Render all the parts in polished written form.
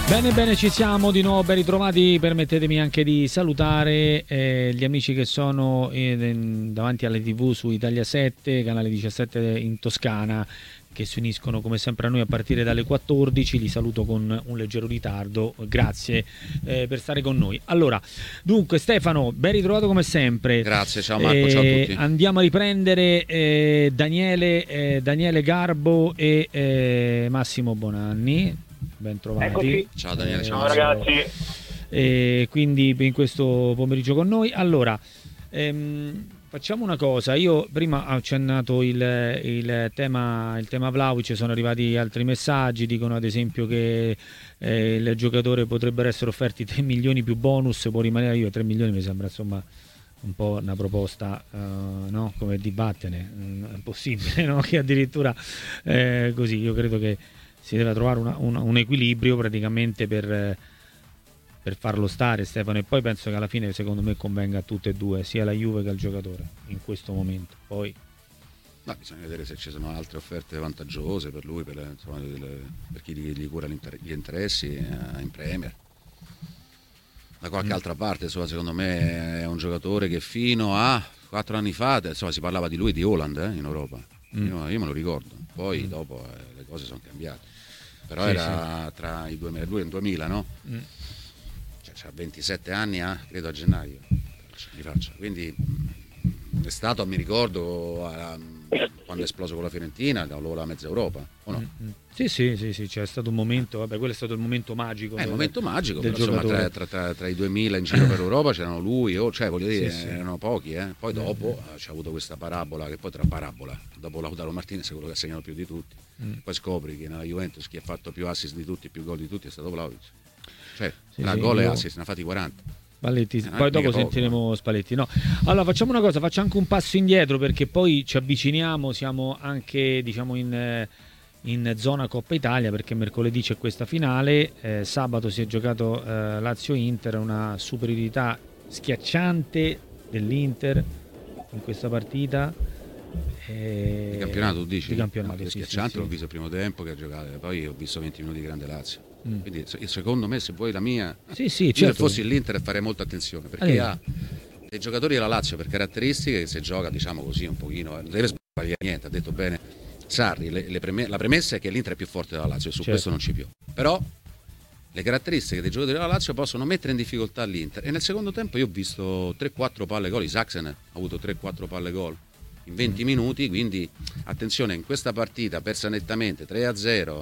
Bene, bene, ci siamo di nuovo, ben ritrovati. Permettetemi anche di salutare gli amici che sono davanti alle TV su Italia 7, canale 17 in Toscana, che si uniscono come sempre a noi a partire dalle 14. Li saluto con un leggero ritardo, grazie per stare con noi. Allora, dunque Stefano, ben ritrovato come sempre. Grazie, ciao Marco, ciao a tutti. Andiamo a riprendere Daniele Garbo e Massimo Bonanni. Ben trovati. Eccoci. Ciao Daniele, ciao ragazzi. Quindi in questo pomeriggio con noi. Allora, facciamo una cosa. Io prima ho accennato il tema Vlahovic, sono arrivati altri messaggi, dicono ad esempio che il giocatore potrebbero essere offerti 3 milioni più bonus, può rimanere. Io 3 milioni mi sembra insomma un po' una proposta, no? Come dibattene, è possibile, no? Che addirittura così, io credo che si deve trovare un equilibrio praticamente per farlo stare, Stefano, e poi penso che alla fine secondo me convenga a tutte e due, sia la Juve che al giocatore in questo momento. Poi bisogna vedere se ci sono altre offerte vantaggiose per lui, per chi gli cura gli interessi in Premier. Da qualche altra parte, insomma, secondo me è un giocatore che fino a 4 anni fa, insomma, si parlava di lui, di Haaland in Europa. Io me lo ricordo, poi dopo le cose sono cambiate, però sì, era sì, tra il 2002 e il 2000, no? Cioè, c'ha 27 anni, credo a gennaio li faccio. Quindi è stato, mi ricordo, quando è esploso con la Fiorentina, che voleva mezza Europa, o no? Sì, c'è stato un momento, vabbè, quello è stato il momento magico. Il momento magico, del però, insomma, tra i 2000 in giro per Europa c'erano lui, cioè voglio dire, sì. Erano pochi, Poi dopo c'è avuto questa parabola, che poi dopo Lautaro Martinez è quello che ha segnato più di tutti. Poi scopri che nella Juventus chi ha fatto più assist di tutti, più gol di tutti è stato Vlahovic. Cioè, gol e assist, ne ha fatti 40. Spalletti, poi dopo sentiremo Spalletti. No. Allora facciamo una cosa, faccio anche un passo indietro, perché poi ci avviciniamo, siamo anche diciamo in zona Coppa Italia, perché mercoledì c'è questa finale, sabato si è giocato Lazio-Inter, una superiorità schiacciante dell'Inter in questa partita. Di campionato, tu dici? Di campionato, schiacciante, l'ho visto il primo tempo che ha giocato, poi ho visto 20 minuti di grande Lazio. Quindi secondo me, se vuoi la mia, certo. Se fossi l'Inter farei molta attenzione, perché ha dei giocatori della Lazio per caratteristiche che se gioca, diciamo così, un pochino, non deve sbagliare niente, ha detto bene Sarri, la premessa è che l'Inter è più forte della Lazio, e su questo non ci più. Però le caratteristiche dei giocatori della Lazio possono mettere in difficoltà l'Inter, e nel secondo tempo io ho visto 3-4 palle gol, Isaacsen ha avuto 3-4 palle gol in 20 minuti, quindi attenzione, in questa partita persa nettamente 3-0,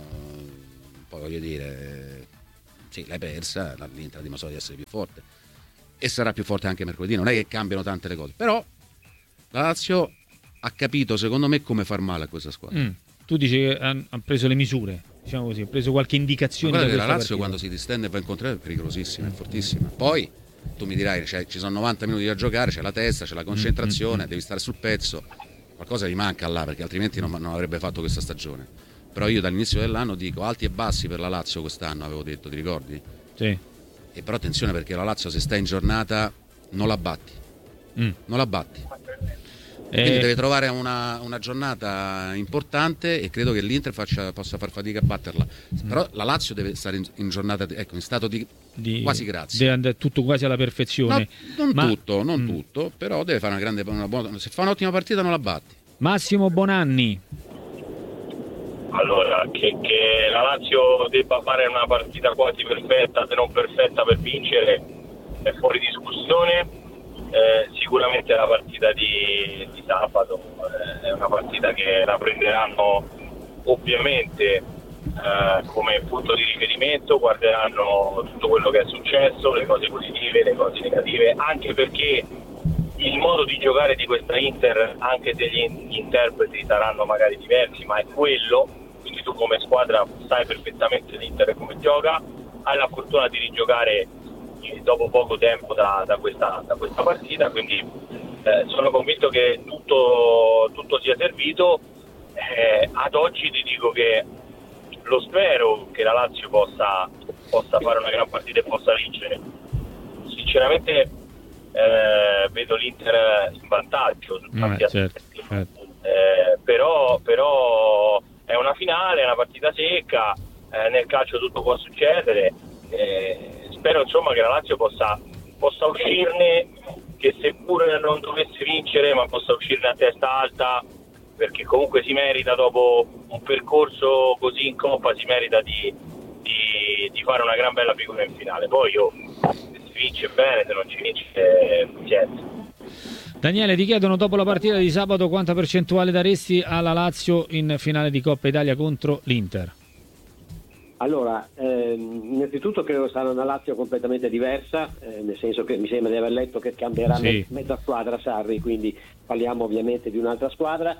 poi voglio dire, sì, l'hai persa, l'Inter ha dimostrato di essere più forte e sarà più forte anche mercoledì, non è che cambiano tante le cose, però la Lazio ha capito, secondo me, come far male a questa squadra. Tu dici che ha preso le misure, diciamo così, ha preso qualche indicazione. Ma la Lazio quando si distende e va incontro è pericolosissima, è fortissima. Poi tu mi dirai, ci sono 90 minuti da giocare, c'è la testa, c'è la concentrazione, devi stare sul pezzo, qualcosa gli manca là, perché altrimenti non avrebbe fatto questa stagione. Però io dall'inizio dell'anno dico alti e bassi per la Lazio quest'anno, avevo detto, ti ricordi? Sì. E però attenzione, perché la Lazio se sta in giornata non la batti, non la batti. Quindi deve trovare una giornata importante, e credo che l'Inter possa far fatica a batterla. Però la Lazio deve stare in giornata, in stato di quasi grazia. Deve andare tutto quasi alla perfezione. No, non tutto, però deve fare una buona. Se fa un'ottima partita non la batti. Massimo Bonanni. Allora, che la Lazio debba fare una partita quasi perfetta, se non perfetta, per vincere è fuori discussione. Sicuramente la partita di sabato è una partita che la prenderanno ovviamente come punto di riferimento, guarderanno tutto quello che è successo, le cose positive, le cose negative, anche perché il modo di giocare di questa Inter, anche se gli interpreti saranno magari diversi, ma è quello, quindi tu come squadra sai perfettamente l'Inter come gioca, hai la fortuna di rigiocare dopo poco tempo da questa partita, quindi sono convinto che tutto sia servito. Ad oggi ti dico che lo spero che la Lazio possa fare una gran partita e possa vincere. Sinceramente vedo l'Inter in vantaggio su tanti aspetti. Però è una finale, è una partita secca, nel calcio tutto può succedere. Spero insomma che la Lazio possa uscirne, che seppure non dovesse vincere, ma possa uscirne a testa alta, perché comunque si merita, dopo un percorso così in Coppa, si merita di fare una gran bella figura in finale. Poi se si vince bene, se non ci vince pazienza. Daniele, ti chiedono dopo la partita di sabato quanta percentuale daresti alla Lazio in finale di Coppa Italia contro l'Inter? Allora, innanzitutto credo sarà una Lazio completamente diversa, nel senso che mi sembra di aver letto che cambierà mezza squadra Sarri, quindi parliamo ovviamente di un'altra squadra.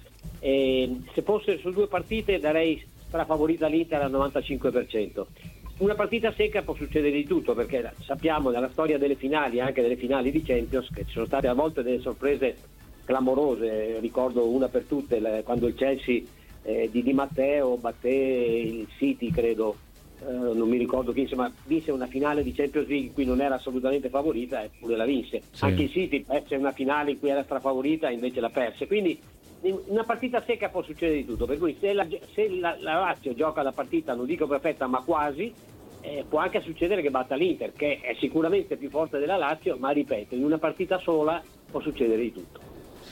Se fosse su 2 partite darei strafavorita l'Inter al 95%. Una partita secca può succedere di tutto, perché sappiamo nella storia delle finali, anche delle finali di Champions, che ci sono state a volte delle sorprese clamorose. Ricordo una per tutte, quando il Chelsea di Matteo batté il City, credo, non mi ricordo chi, insomma vinse una finale di Champions League in cui non era assolutamente favorita, eppure la vinse. Sì. Anche il City perse una finale in cui era strafavorita, invece la perse. Quindi in una partita secca può succedere di tutto, per cui se la Lazio gioca la partita, non dico perfetta ma quasi, può anche succedere che batta l'Inter, che è sicuramente più forte della Lazio, ma ripeto, in una partita sola può succedere di tutto.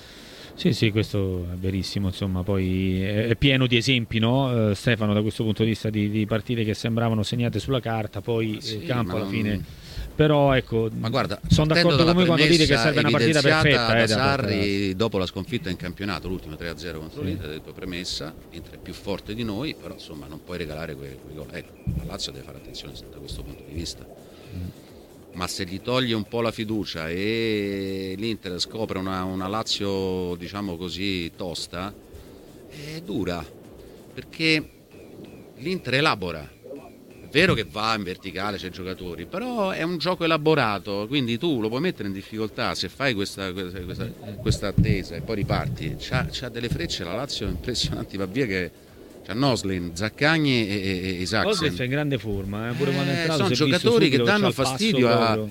Sì, questo è verissimo, insomma, poi è pieno di esempi, no? Stefano, da questo punto di vista, di partite che sembravano segnate sulla carta, poi il campo alla fine. Però ecco, ma guarda, sono d'accordo con voi quando dite che serve una partita perfetta da Sarri dopo la sconfitta in campionato, l'ultima 3-0 contro l'Inter, ha detto premessa, Inter è più forte di noi, però insomma non puoi regalare quei gol. Ecco, la Lazio deve fare attenzione da questo punto di vista. Ma se gli toglie un po' la fiducia e l'Inter scopre una Lazio, diciamo così, tosta, è dura, perché l'Inter elabora. È vero che va in verticale, c'è giocatori, però è un gioco elaborato, quindi tu lo puoi mettere in difficoltà se fai questa attesa e poi riparti. C'ha delle frecce la Lazio impressionanti, va via che c'ha Noslin, Zaccagni e Isaacsen. Noslin è in grande forma, pure quando è entrato, sono giocatori che danno fastidio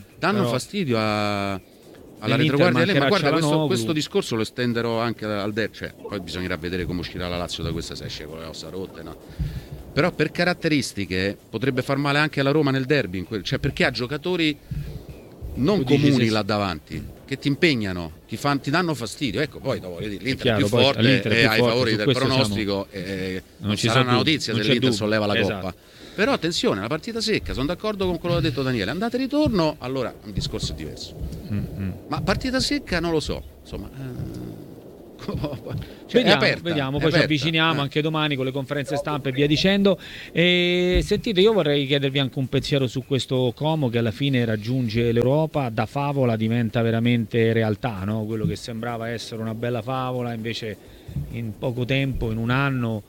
alla retroguardia. Ma guarda, questo discorso lo estenderò anche al derby, cioè, poi bisognerà vedere come uscirà la Lazio da questa, se esce con le ossa rotte, no? Però per caratteristiche potrebbe far male anche alla Roma nel derby, cioè perché ha giocatori non comuni là davanti, che ti impegnano, ti danno fastidio. Ecco, poi dopo l'Inter è più forte e ai favori del pronostico, non ci sarà una notizia se l'Inter solleva la Coppa. Però attenzione, la partita secca, sono d'accordo con quello che ha detto Daniele, andate e ritorno, allora un discorso è diverso. Ma partita secca non lo so, insomma. Vediamo, poi ci avviciniamo anche domani con le conferenze stampa e via dicendo. E sentite, io vorrei chiedervi anche un pensiero su questo Como che alla fine raggiunge l'Europa, da favola diventa veramente realtà, no? Quello che sembrava essere una bella favola invece in poco tempo, in un anno,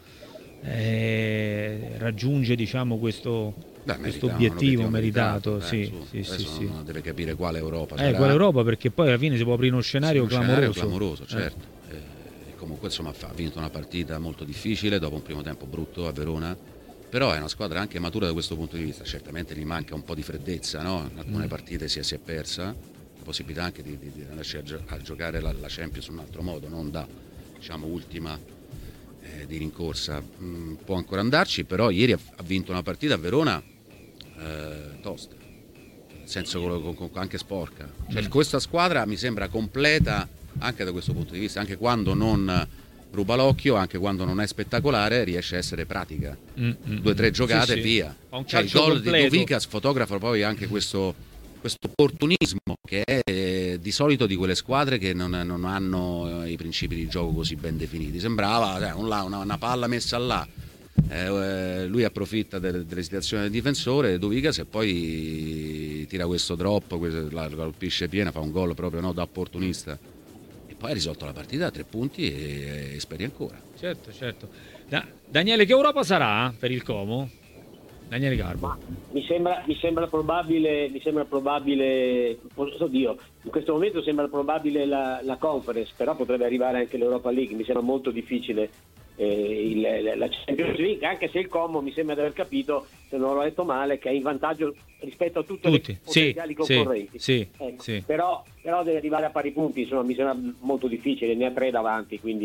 raggiunge, diciamo, questo obiettivo meritato. Sì. Deve capire quale Europa quale Europa, perché poi alla fine si può aprire uno scenario clamoroso, certo. Comunque insomma ha vinto una partita molto difficile dopo un primo tempo brutto a Verona, però è una squadra anche matura da questo punto di vista. Certamente gli manca un po' di freddezza, no? In alcune partite si è persa la possibilità anche di andarci a giocare la Champions in un altro modo, non da, diciamo, ultima di rincorsa. Può ancora andarci, però ieri ha vinto una partita a Verona tosta, nel senso anche sporca. Cioè, questa squadra mi sembra completa anche da questo punto di vista, anche quando non ruba l'occhio, anche quando non è spettacolare, riesce a essere pratica. 2 o 3 giocate e via. Cioè, il gol di Dovicas fotografa poi anche questo opportunismo che è di solito di quelle squadre che non hanno i principi di gioco così ben definiti. Sembrava una palla messa là, lui approfitta delle situazioni del difensore Dovicas e poi tira questo drop, la colpisce piena, fa un gol proprio da opportunista. Poi ha risolto la partita a 3 punti e speri ancora. Certo. Daniele, che Europa sarà per il Como? Daniele Garbo. Mi sembra probabile, oddio, in questo momento sembra probabile la Conference, però potrebbe arrivare anche l'Europa League. Mi sembra molto difficile la Champions League, anche se il Como mi sembra di aver capito, se non l'ho detto male, che è in vantaggio rispetto a tutti i potenziali concorrenti. Sì. Però deve arrivare a pari punti, insomma, mi sembra molto difficile, ne ha 3 davanti, quindi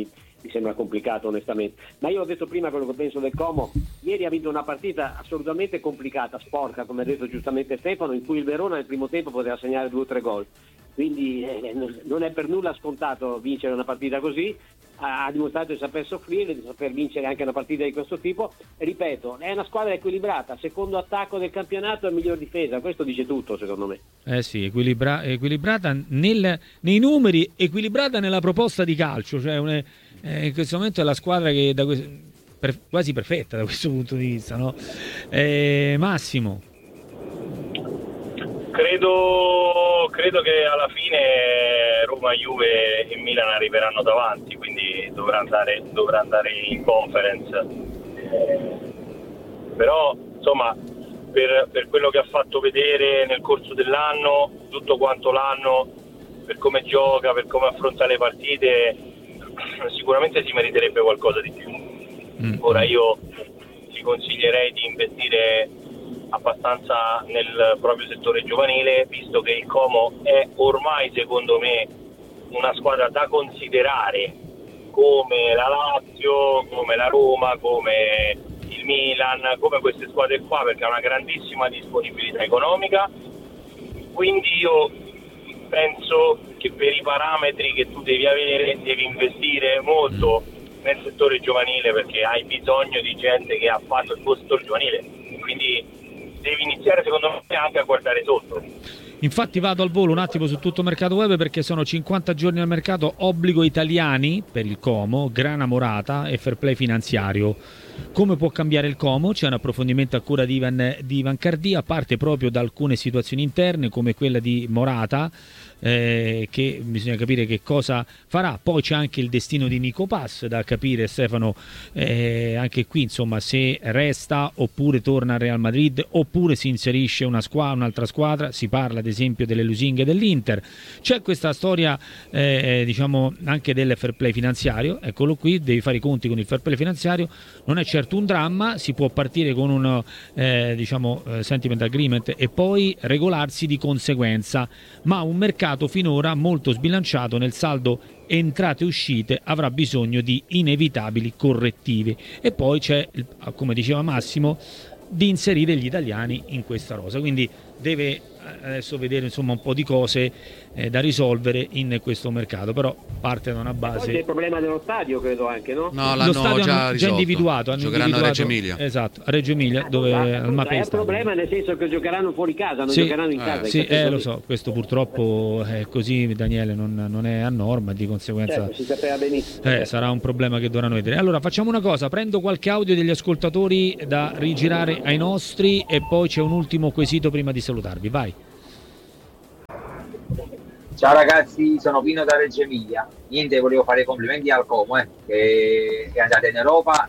mi sembra complicato onestamente. Ma io ho detto prima quello che penso del Como. Ieri ha vinto una partita assolutamente complicata, sporca, come ha detto giustamente Stefano, in cui il Verona nel primo tempo poteva segnare 2 o 3 gol. Quindi non è per nulla scontato vincere una partita così, ha dimostrato di saper soffrire, di saper vincere anche una partita di questo tipo. Ripeto, è una squadra equilibrata, secondo attacco del campionato e miglior difesa, questo dice tutto secondo me. Sì, equilibrata nei numeri, equilibrata nella proposta di calcio, cioè in questo momento è la squadra che quasi perfetta da questo punto di vista, no? Massimo. Credo che alla fine Roma, Juve e Milan arriveranno davanti, quindi dovrà andare in conference. Però insomma per quello che ha fatto vedere nel corso dell'anno, tutto quanto l'anno, per come gioca, per come affronta le partite, sicuramente si meriterebbe qualcosa di più. Ora io ti consiglierei di investire abbastanza nel proprio settore giovanile, visto che il Como è ormai secondo me una squadra da considerare come la Lazio, come la Roma, come il Milan, come queste squadre qua, perché ha una grandissima disponibilità economica. Quindi io penso che per i parametri che tu devi avere devi investire molto nel settore giovanile, perché hai bisogno di gente che ha fatto il tuo settore giovanile, quindi devi iniziare secondo me anche a guardare sotto. Infatti vado al volo un attimo su tutto mercato web, perché sono 50 giorni al mercato, obbligo italiani per il Como, grana morata e fair play finanziario. Come può cambiare il Como? C'è un approfondimento a cura di Ivan Cardia, a parte proprio da alcune situazioni interne come quella di Morata, che bisogna capire che cosa farà. Poi c'è anche il destino di Nico Pass da capire, Stefano, anche qui insomma se resta oppure torna al Real Madrid oppure si inserisce un'altra squadra. Si parla ad esempio delle lusinghe dell'Inter. C'è questa storia diciamo anche del fair play finanziario, eccolo qui, devi fare i conti con il fair play finanziario. Non è certo un dramma, si può partire con un sentiment agreement e poi regolarsi di conseguenza, ma un mercato finora molto sbilanciato nel saldo entrate e uscite avrà bisogno di inevitabili correttivi. E poi c'è, come diceva Massimo, di inserire gli italiani in questa rosa, quindi deve adesso vedere insomma un po' di cose da risolvere in questo mercato, però parte da una base. C'è il problema dello stadio, credo anche, no? No, lo stadio già individuato. Giocheranno a Reggio Emilia. Esatto, a Reggio Emilia, dove al Mapei. È un problema nel senso che giocheranno fuori casa, non giocheranno in casa. Sì, lo so, questo purtroppo è così, Daniele, non è a norma, di conseguenza si sapeva benissimo. Sarà un problema che dovranno vedere. Allora facciamo una cosa, prendo qualche audio degli ascoltatori da rigirare ai nostri e poi c'è un ultimo quesito prima di salutarvi, vai. Ciao ragazzi, sono Pino da Reggio Emilia. Niente, volevo fare i complimenti al Como che è andato in Europa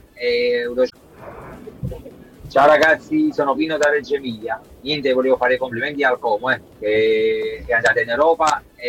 Ciao ragazzi, sono Pino da Reggio Emilia. Niente, volevo fare i complimenti al Como che è andato in Europa